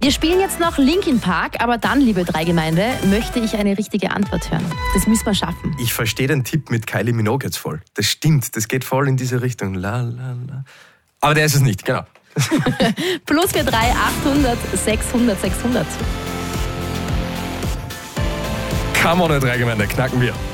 Wir spielen jetzt noch Linkin Park, aber dann, liebe Dreigemeinde, möchte ich eine richtige Antwort hören. Das müssen wir schaffen. Ich verstehe den Tipp mit Kylie Minogue jetzt voll. Das stimmt, das geht voll in diese Richtung. La, la, la. Aber der ist es nicht, genau. Plus 43 800 600 600. Come on, Dreigemeinde, knacken wir.